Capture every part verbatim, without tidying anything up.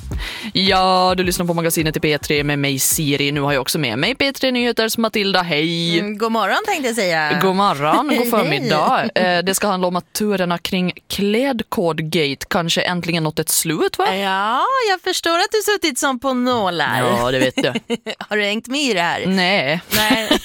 Ja, du lyssnar på magasinet i P tre med mig Siri. Nu har jag också med mig P tre Nyheters Matilda. Hej! Mm, god morgon tänkte jag säga. God morgon, god förmiddag. Det ska handla om att turerna kring Klädkodgate kanske äntligen nått ett slut, va? Ja, jag förstår att du suttit som på nålar. Ja, det vet du. Har du hängt med i det här? Nej. Nej.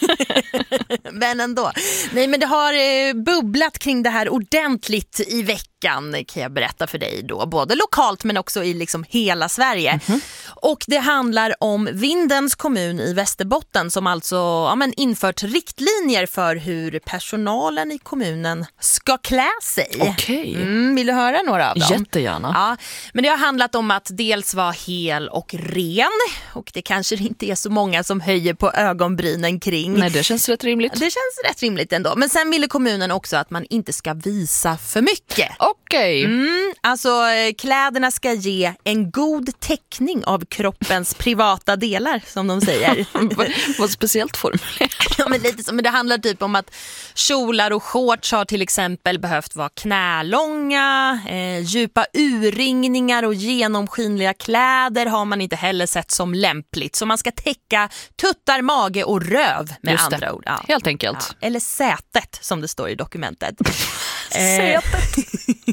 Men ändå. Nej, men det har eh, bubblat kring det här ordentligt i veckan, kan jag berätta för dig då. Både lokalt men också i liksom hela Sverige. Mm-hmm. Och det handlar om Vindens kommun i Västerbotten som alltså ja, men infört riktlinjer för hur personalen i kommunen ska klä sig. Okej. Mm, vill du höra några av dem? Jättegärna. Ja, men det har handlat om att dels vara hel och ren. Och det kanske inte är så många som höjer på ögonbrynen kring. Nej, det känns rätt rimligt. Det känns rätt rimligt ändå. Men sen ville kommunen också att man inte ska visa för mycket. Okej. Mm, alltså kläderna ska ge en god täckning av kroppens privata delar, som de säger. Vad speciellt formulerat. Ja, men lite så, men det handlar typ om att kjolar och shorts har till exempel behövt vara knälånga, eh, djupa urringningar och genomskinliga kläder har man inte heller sett som lämpligt. Så man ska täcka tuttar, mage och röv med Just andra det. ord. Ja. Helt enkelt. Ja. Eller sätet som det står i dokumentet. Sätet.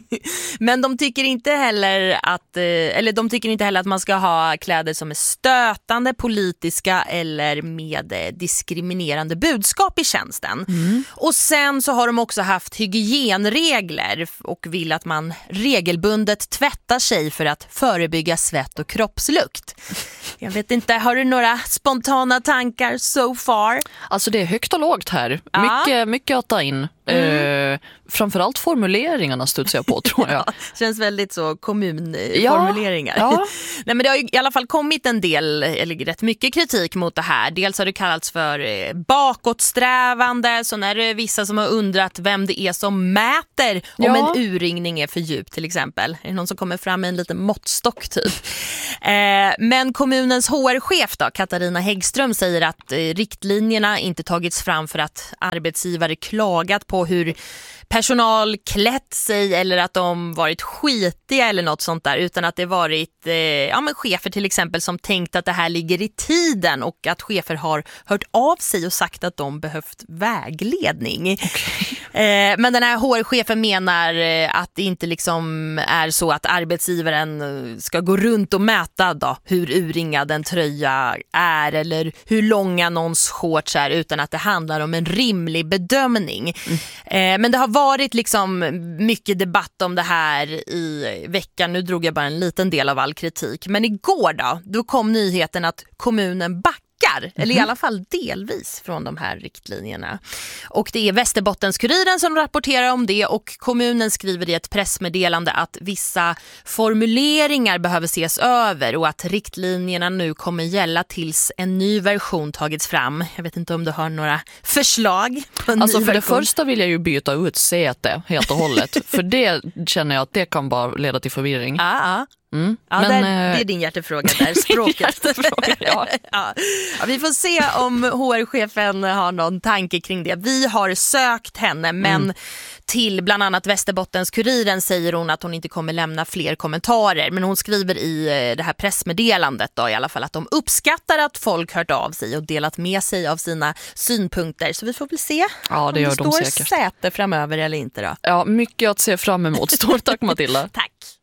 Men de tycker inte heller att eller de tycker inte heller att man ska ha kläder som är stötande, politiska eller med diskriminerande budskap i tjänsten. Mm. Och sen så har de också haft hygienregler och vill att man regelbundet tvättar sig för att förebygga svett och kroppslukt. Jag vet inte, har du några spontana tankar so far? Alltså det är högt och lågt här. Ja. Mycket, mycket att ta in. Mm. Eh, framförallt formuleringarna studsar jag på, tror jag. Ja, känns väldigt så kommunformuleringar. Ja, ja. Nej, men det har ju i alla fall kommit en del, eller rätt mycket kritik mot det här. Dels har det kallats för bakåtsträvande, så när det är vissa som har undrat vem det är som mäter om ja. en urringning är för djup till exempel. Är det någon som kommer fram med en liten måttstock typ? eh, men kommunens H R-chef då, Katarina Häggström, säger att eh, riktlinjerna inte tagits fram för att arbetsgivare klagat på hur personal klätt sig eller att de varit skitiga eller något sånt där, utan att det varit eh, ja, men chefer till exempel som tänkt att det här ligger i tiden och att chefer har hört av sig och sagt att de behövt vägledning. Okay. Eh, men den här H R-chefen menar eh, att det inte liksom är så att arbetsgivaren ska gå runt och mäta då, hur urringad en tröja är eller hur långa någons shorts är, utan att det handlar om en rimlig bedömning. Mm. Eh, men det har varit liksom mycket debatt om det här i veckan. Nu drog jag bara en liten del av all kritik. Men igår då, då kom nyheten att kommunen backar, mm-hmm. eller i alla fall delvis från de här riktlinjerna. Och det är Västerbottens-Kuriren som rapporterar om det, och kommunen skriver i ett pressmeddelande att vissa formuleringar behöver ses över och att riktlinjerna nu kommer gälla tills en ny version tagits fram. Jag vet inte om du har några förslag på en Alltså ny för version. det första vill jag ju byta ut säte helt och hållet. För det känner jag att det kan bara leda till förvirring. Ja, ja. Mm. Ja, Men, där, äh... det är din hjärtefråga där, språket. hjärtefråga, ja. ja. Ja, vi får se om H R-chefen har någon tanke kring det. Vi har sökt henne, men mm. till bland annat Västerbottens-Kuriren säger hon att hon inte kommer lämna fler kommentarer. Men hon skriver i det här pressmeddelandet då, i alla fall att de uppskattar att folk hört av sig och delat med sig av sina synpunkter. Så vi får väl se ja, det om gör det de står säkert. säte framöver eller inte då. Ja, mycket att se fram emot. Stort tack Matilda. Tack.